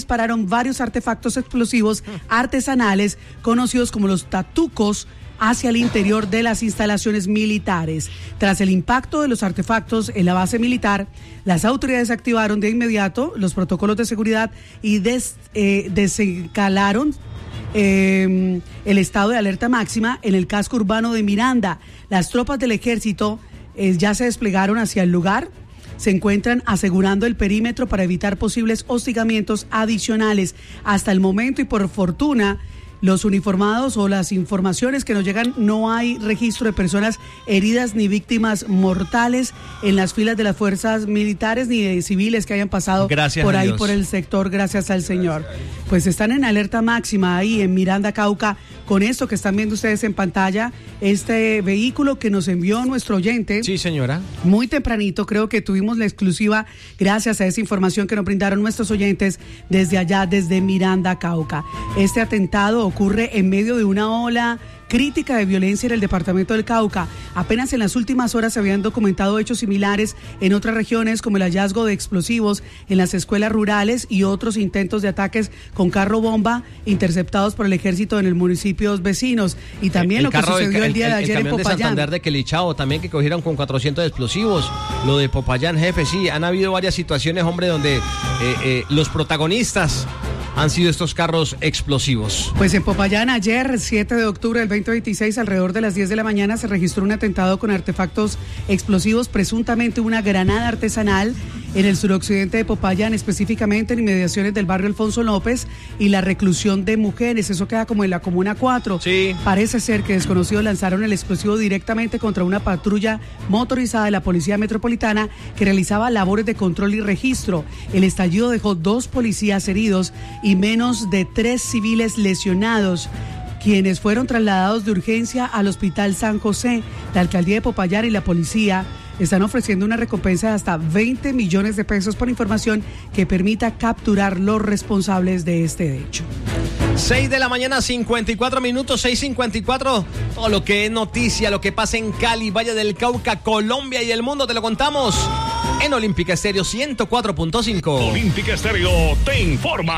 dispararon varios artefactos explosivos artesanales conocidos como los tatucos hacia el interior de las instalaciones militares. Tras el impacto de los artefactos en la base militar, las autoridades activaron de inmediato los protocolos de seguridad y desencalaron el estado de alerta máxima en el casco urbano de Miranda. Las tropas del ejército ya se desplegaron hacia el lugar. Se encuentran asegurando el perímetro para evitar posibles hostigamientos adicionales. Hasta el momento y por fortuna, los uniformados o las informaciones que nos llegan, no hay registro de personas heridas ni víctimas mortales en las filas de las fuerzas militares ni de civiles que hayan pasado por ahí, por el sector, gracias al Señor. Pues están en alerta máxima ahí en Miranda, Cauca, con esto que están viendo ustedes en pantalla, este vehículo que nos envió nuestro oyente. Sí, señora. Muy tempranito, creo que tuvimos la exclusiva gracias a esa información que nos brindaron nuestros oyentes desde allá, desde Miranda, Cauca. Este atentado ocurre en medio de una ola crítica de violencia en el departamento del Cauca. Apenas en las últimas horas se habían documentado hechos similares en otras regiones, como el hallazgo de explosivos en las escuelas rurales y otros intentos de ataques con carro bomba interceptados por el ejército en el municipios vecinos. Y también lo que sucedió el día de ayer en Popayán. El camión de Santander de Quilichao también, que cogieron con 400 explosivos. Lo de Popayán, jefe, sí, han habido varias situaciones, hombre, donde los protagonistas han sido estos carros explosivos. Pues en Popayán ayer, 7 de octubre del 2026, alrededor de las 10 de la mañana, se registró un atentado con artefactos explosivos, presuntamente una granada artesanal en el suroccidente de Popayán, específicamente en inmediaciones del barrio Alfonso López y la reclusión de mujeres. Eso queda como en la Comuna 4. Sí. Parece ser que desconocidos lanzaron el explosivo directamente contra una patrulla motorizada de la Policía Metropolitana que realizaba labores de control y registro. El estallido dejó 2 policías heridos y menos de 3 civiles lesionados, quienes fueron trasladados de urgencia al Hospital San José. La alcaldía de Popayán y la policía están ofreciendo una recompensa de hasta 20 millones de pesos por información que permita capturar los responsables de este hecho. 6 de la mañana, 54 minutos, 6:54. Todo lo que es noticia, lo que pasa en Cali, Valle del Cauca, Colombia y el mundo, te lo contamos en Olímpica Estéreo 104.5. Olímpica Estéreo te informa.